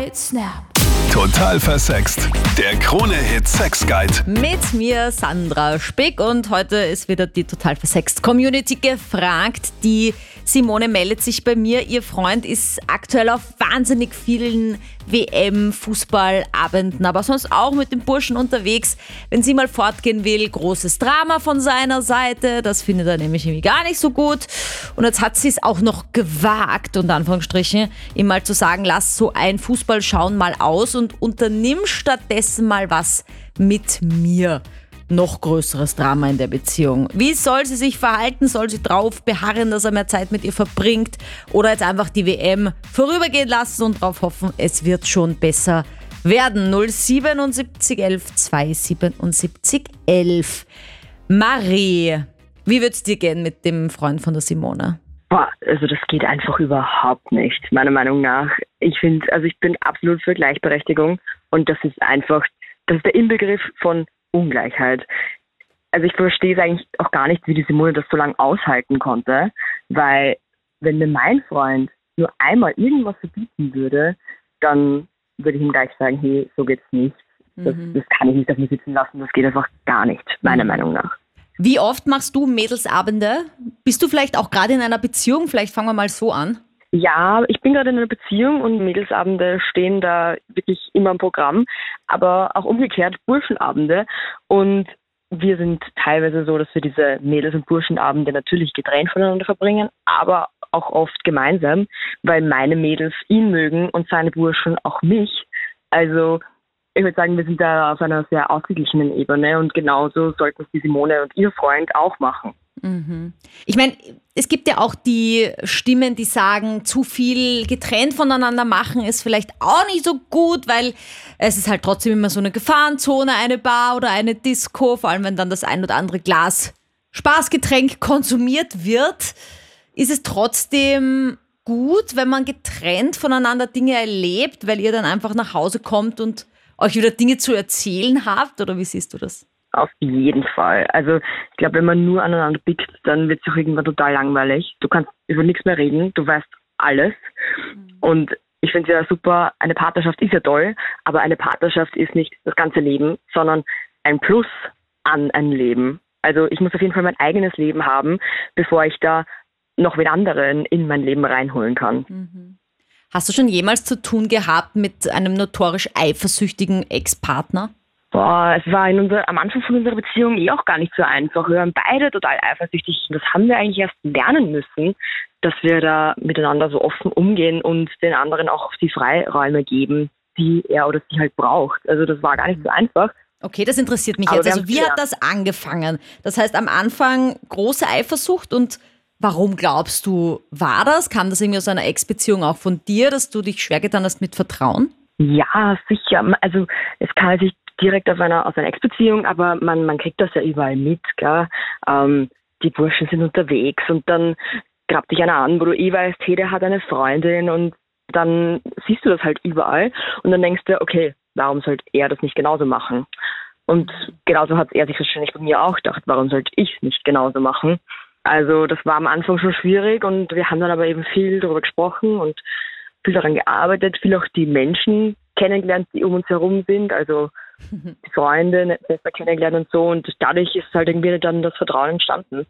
Right Snap. Total versext. Der Krone-Hit Sex Guide. Mit mir Sandra Spick und heute ist wieder die Total versext Community gefragt. Die Simone meldet sich bei mir. Ihr Freund ist aktuell auf wahnsinnig vielen WM-Fußballabenden, aber sonst auch mit den Burschen unterwegs. Wenn sie mal fortgehen will, großes Drama von seiner Seite. Das findet er nämlich irgendwie gar nicht so gut. Und jetzt hat sie es auch noch gewagt, unter Anführungsstrichen, ihm mal zu sagen, lass so ein Fußballschauen mal aus und unternimm stattdessen mal was mit mir. Noch größeres Drama in der Beziehung. Wie soll sie sich verhalten? Soll sie drauf beharren, dass er mehr Zeit mit ihr verbringt? Oder jetzt einfach die WM vorübergehen lassen und darauf hoffen, es wird schon besser werden? 077 11 277 11. Marie, wie würde es dir gehen mit dem Freund von der Simone? Also das geht einfach überhaupt nicht, meiner Meinung nach. Ich bin absolut für Gleichberechtigung und das ist der Inbegriff von Ungleichheit. Also ich verstehe es eigentlich auch gar nicht, wie die Simone das so lange aushalten konnte, weil wenn mir mein Freund nur einmal irgendwas verbieten würde, dann würde ich ihm gleich sagen, hey, so geht's nicht. Das kann ich nicht auf mir sitzen lassen, das geht einfach gar nicht, meiner Meinung nach. Wie oft machst du Mädelsabende? Bist du vielleicht auch gerade in einer Beziehung? Vielleicht fangen wir mal so an. Ja, ich bin gerade in einer Beziehung und Mädelsabende stehen da wirklich immer im Programm, aber auch umgekehrt Burschenabende. Und wir sind teilweise so, dass wir diese Mädels- und Burschenabende natürlich getrennt voneinander verbringen, aber auch oft gemeinsam, weil meine Mädels ihn mögen und seine Burschen auch mich. Also ich würde sagen, wir sind da auf einer sehr ausgeglichenen Ebene und genauso sollten es die Simone und ihr Freund auch machen. Ich meine, es gibt ja auch die Stimmen, die sagen, zu viel getrennt voneinander machen ist vielleicht auch nicht so gut, weil es ist halt trotzdem immer so eine Gefahrenzone, eine Bar oder eine Disco, vor allem wenn dann das ein oder andere Glas Spaßgetränk konsumiert wird. Ist es trotzdem gut, wenn man getrennt voneinander Dinge erlebt, weil ihr dann einfach nach Hause kommt und euch wieder Dinge zu erzählen habt, oder wie siehst du das? Auf jeden Fall. Also ich glaube, wenn man nur aneinander pickt, dann wird es auch irgendwann total langweilig. Du kannst über nichts mehr reden, du weißt alles. Und ich finde es ja super, eine Partnerschaft ist ja toll, aber eine Partnerschaft ist nicht das ganze Leben, sondern ein Plus an ein Leben. Also ich muss auf jeden Fall mein eigenes Leben haben, bevor ich da noch wen anderen in mein Leben reinholen kann. Hast du schon jemals zu tun gehabt mit einem notorisch eifersüchtigen Ex-Partner? Es war am Anfang von unserer Beziehung auch gar nicht so einfach. Wir waren beide total eifersüchtig. Das haben wir eigentlich erst lernen müssen, dass wir da miteinander so offen umgehen und den anderen auch die Freiräume geben, die er oder sie halt braucht. Also das war gar nicht so einfach. Okay, das interessiert mich jetzt. Also wie hat das angefangen? Das heißt, am Anfang große Eifersucht und warum glaubst du, war das? Kam das irgendwie aus einer Ex-Beziehung auch von dir, dass du dich schwer getan hast mit Vertrauen? Ja, sicher. Also es kann sich direkt aus einer Ex-Beziehung, aber man kriegt das ja überall mit, gell? Die Burschen sind unterwegs und dann grabt dich einer an, wo du weißt, hey, der hat eine Freundin und dann siehst du das halt überall und dann denkst du, okay, warum sollte er das nicht genauso machen? Und genauso hat er sich wahrscheinlich bei mir auch gedacht, warum sollte ich es nicht genauso machen? Also das war am Anfang schon schwierig und wir haben dann aber eben viel darüber gesprochen und viel daran gearbeitet, viel auch die Menschen kennengelernt, die um uns herum sind, also die Freunde besser kennengelernt und so und dadurch ist halt irgendwie dann das Vertrauen entstanden.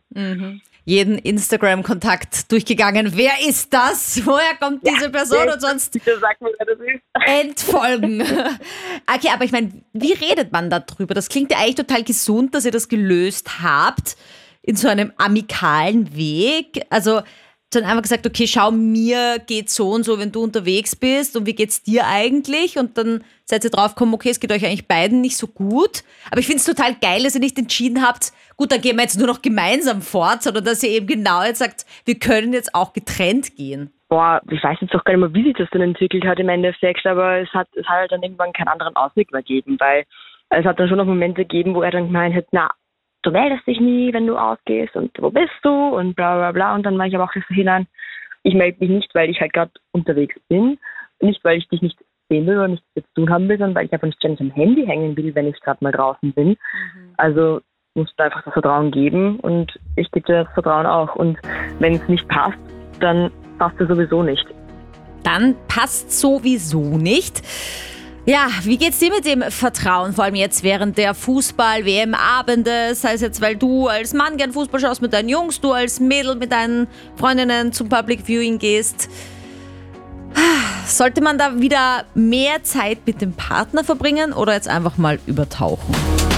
Jeden Instagram-Kontakt durchgegangen. Wer ist das? Woher kommt diese Person? Und sonst bitte sag mir, wer das ist. Entfolgen. Okay, aber ich meine, wie redet man da drüber? Das klingt ja eigentlich total gesund, dass ihr das gelöst habt in so einem amikalen Weg. Also dann einfach gesagt, okay, schau, mir geht's so und so, wenn du unterwegs bist und wie geht's dir eigentlich? Und dann seid ihr drauf gekommen, okay, es geht euch eigentlich beiden nicht so gut. Aber ich finde es total geil, dass ihr nicht entschieden habt, gut, dann gehen wir jetzt nur noch gemeinsam fort, sondern dass ihr eben genau jetzt sagt, wir können jetzt auch getrennt gehen. Ich weiß jetzt auch gar nicht mehr, wie sich das dann entwickelt hat im Endeffekt, aber es hat halt dann irgendwann keinen anderen Ausweg mehr gegeben, weil es hat dann schon noch Momente gegeben, wo er dann gemeint hat, na, du meldest dich nie, wenn du ausgehst und wo bist du und bla bla bla. Und dann war ich aber auch so hinein, ich melde mich nicht, weil ich halt gerade unterwegs bin, nicht weil ich dich nicht sehen will oder nichts zu tun haben will, sondern weil ich einfach nicht ständig am Handy hängen will, wenn ich gerade mal draußen bin. Also musst du einfach das Vertrauen geben und ich gebe dir das Vertrauen auch. Und wenn es nicht passt, dann passt es sowieso nicht. dann passt sowieso nicht. Ja, wie geht's dir mit dem Vertrauen, vor allem jetzt während der Fußball-WM-Abende, sei es jetzt, weil du als Mann gern Fußball schaust mit deinen Jungs, du als Mädel mit deinen Freundinnen zum Public Viewing gehst. Sollte man da wieder mehr Zeit mit dem Partner verbringen oder jetzt einfach mal übertauchen?